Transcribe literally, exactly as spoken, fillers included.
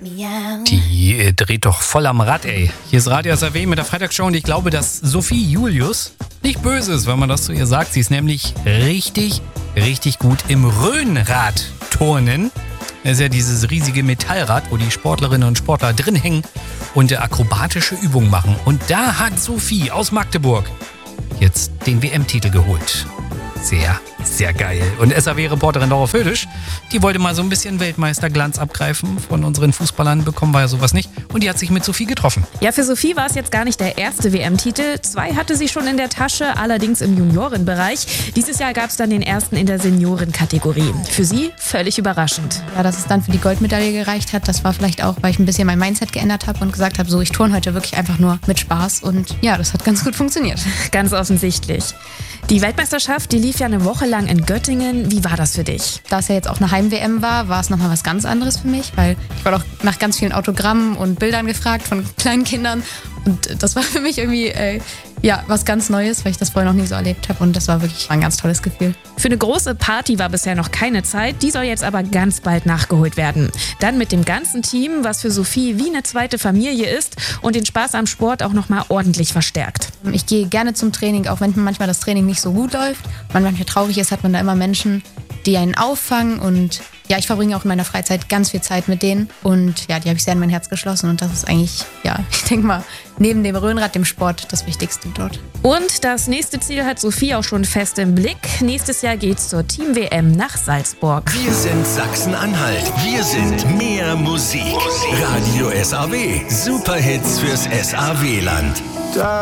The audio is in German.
Die äh, dreht doch voll am Rad, ey. Hier ist Radio S A W mit der Freitagsshow und ich glaube, dass Sophie Julius nicht böse ist, wenn man das zu ihr sagt. Sie ist nämlich richtig, richtig gut im Rhönradturnen. Das ist ja dieses riesige Metallrad, wo die Sportlerinnen und Sportler drin hängen und äh, akrobatische Übungen machen. Und da hat Sophie aus Magdeburg jetzt den W M-Titel geholt. Sehr, sehr geil. Und S A W-Reporterin Laura Födisch, die wollte mal so ein bisschen Weltmeisterglanz abgreifen von unseren Fußballern. Bekommen wir ja sowas nicht. Und die hat sich mit Sophie getroffen. Ja, für Sophie war es jetzt gar nicht der erste W M-Titel. Zwei hatte sie schon in der Tasche, allerdings im Juniorenbereich. Dieses Jahr gab es dann den ersten in der Seniorenkategorie. Für sie völlig überraschend. Ja, dass es dann für die Goldmedaille gereicht hat, das war vielleicht auch, weil ich ein bisschen mein Mindset geändert habe und gesagt habe, so, ich turne heute wirklich einfach nur mit Spaß. Und ja, das hat ganz gut funktioniert. Ganz offensichtlich. Die Weltmeisterschaft, die lief ja eine Woche lang in Göttingen. Wie war das für dich? Da es ja jetzt auch eine Heim-W M war, war es nochmal was ganz anderes für mich, weil ich war auch nach ganz vielen Autogrammen und Bildern gefragt von kleinen Kindern. Und das war für mich irgendwie äh, ja, was ganz Neues, weil ich das vorher noch nie so erlebt habe. Und das war wirklich ein ganz tolles Gefühl. Für eine große Party war bisher noch keine Zeit. Die soll jetzt aber ganz bald nachgeholt werden. Dann mit dem ganzen Team, was für Sophie wie eine zweite Familie ist und den Spaß am Sport auch nochmal ordentlich verstärkt. Ich gehe gerne zum Training, auch wenn manchmal das Training nicht so gut läuft. Wenn man manchmal traurig ist, hat man da immer Menschen, die einen auffangen. Und ja, ich verbringe auch in meiner Freizeit ganz viel Zeit mit denen. Und ja, die habe ich sehr in mein Herz geschlossen. Und das ist eigentlich, ja, ich denke mal, neben dem Rhönrad, dem Sport, das Wichtigste dort. Und das nächste Ziel hat Sophie auch schon fest im Blick. Nächstes Jahr geht's zur Team-W M nach Salzburg. Wir sind Sachsen-Anhalt. Wir sind mehr Musik. Radio S A W. Superhits fürs S A W-Land.